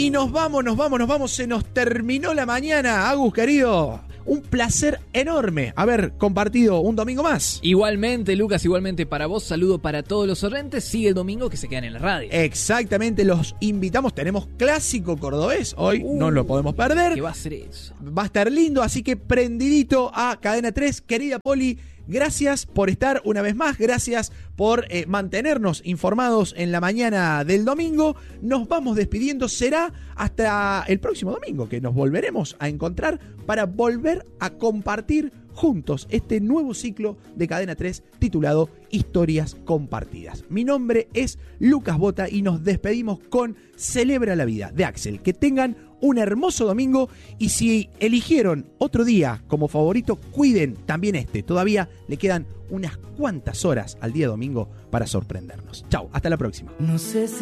Y nos vamos, se nos terminó la mañana. Agus, querido, un placer enorme haber compartido un domingo más. Igualmente, Lucas, igualmente para vos, saludo para todos los oyentes. Sigue el domingo que se quedan en la radio. Exactamente, los invitamos, tenemos clásico cordobés, hoy no lo podemos perder. ¿Qué va a ser eso? Va a estar lindo, así que prendidito a Cadena 3. Querida Poli, gracias por estar una vez más, gracias por mantenernos informados en la mañana del domingo. Nos vamos despidiendo, será hasta el próximo domingo que nos volveremos a encontrar para volver a compartir juntos este nuevo ciclo de Cadena 3 titulado Historias Compartidas. Mi nombre es Lucas Bota y nos despedimos con Celebra la Vida de Axel. Que tengan un hermoso domingo y si eligieron otro día como favorito, cuiden también este. Todavía le quedan unas cuantas horas al día domingo para sorprendernos. Chau, hasta la próxima. No sé si